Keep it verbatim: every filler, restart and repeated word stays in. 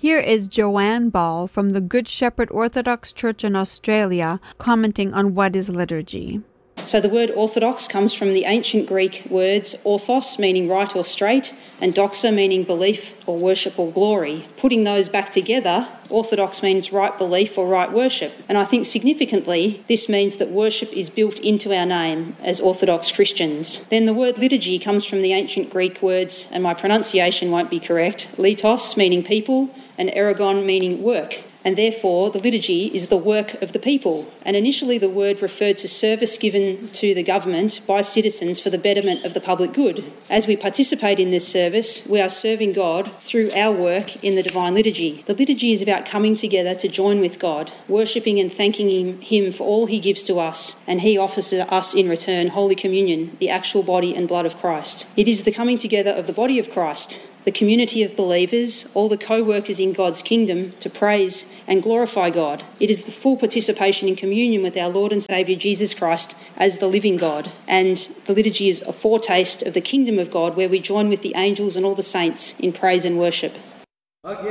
Here is Joanne Ball from the Good Shepherd Orthodox Church in Australia commenting on what is liturgy. So the word orthodox comes from the ancient Greek words orthos, meaning right or straight, and doxa, meaning belief or worship or glory. Putting those back together, orthodox means right belief or right worship. And I think significantly, this means that worship is built into our name as Orthodox Christians. Then the word liturgy comes from the ancient Greek words, and my pronunciation won't be correct, litos, meaning people, and ergon, meaning work. And therefore, the liturgy is the work of the people. And initially, the word referred to service given to the government by citizens for the betterment of the public good. As we participate in this service, we are serving God through our work in the Divine Liturgy. The liturgy is about coming together to join with God, worshipping and thanking him, him for all he gives to us, and he offers us in return Holy Communion, the actual body and blood of Christ. It is the coming together of the body of Christ, the community of believers, all the co-workers in God's kingdom, to praise and glorify God. It is the full participation in communion with our Lord and Saviour Jesus Christ as the living God. And the liturgy is a foretaste of the kingdom of God, where we join with the angels and all the saints in praise and worship.